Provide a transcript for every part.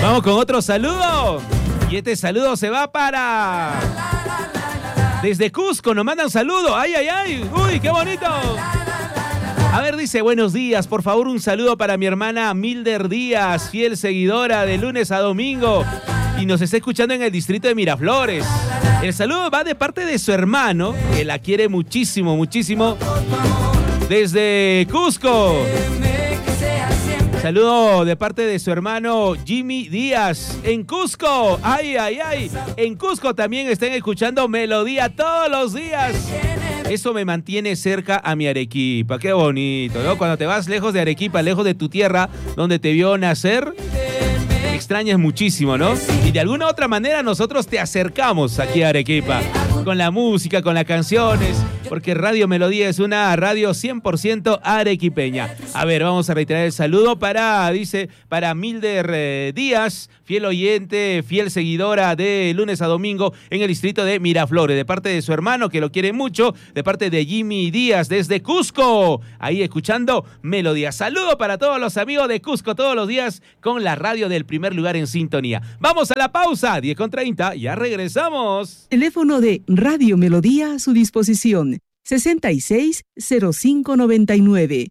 Vamos con otro saludo. Y este saludo se va para... Desde Cusco nos mandan saludo. ¡Ay, ay, ay! ¡Uy, qué bonito! A ver, dice, buenos días. Por favor, un saludo para mi hermana Milder Díaz, fiel seguidora de lunes a domingo. Y nos está escuchando en el distrito de Miraflores. El saludo va de parte de su hermano, que la quiere muchísimo, muchísimo. Desde Cusco. Saludo de parte de su hermano Jimmy Díaz en Cusco. ¡Ay, ay, ay! En Cusco también están escuchando Melodía todos los días. Eso me mantiene cerca a mi Arequipa. Qué bonito, ¿no? Cuando te vas lejos de Arequipa, lejos de tu tierra, donde te vio nacer, extrañas muchísimo, ¿no? Y de alguna otra manera nosotros te acercamos aquí a Arequipa. Con la música, con las canciones, porque Radio Melodía es una radio 100% arequipeña. A ver, vamos a reiterar el saludo para Milder Díaz, fiel oyente, fiel seguidora de lunes a domingo en el distrito de Miraflores, de parte de su hermano, que lo quiere mucho, de parte de Jimmy Díaz desde Cusco, ahí escuchando Melodía. Saludo para todos los amigos de Cusco todos los días con la radio del primer lugar en sintonía. Vamos a la pausa, 10:30, ya regresamos. Teléfono de Radio Melodía a su disposición, 660599,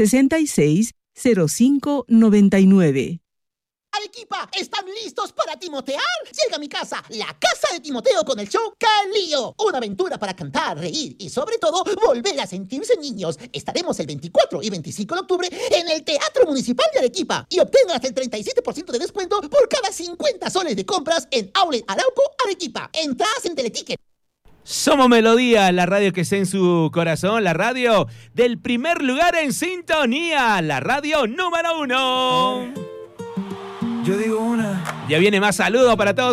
660599. Arequipa, ¿están listos para timotear? Llega a mi casa, la casa de Timoteo con el show Calío. Una aventura para cantar, reír y sobre todo volver a sentirse niños. Estaremos el 24 y 25 de octubre en el Teatro Municipal de Arequipa y obtengan hasta el 37% de descuento por cada 50 soles de compras en Outlet Arauco, Arequipa. Entradas en Teleticket. Somos Melodía, la radio que está en su corazón, la radio del primer lugar en sintonía, la radio número 1. Yo digo una. Ya viene más saludos para todos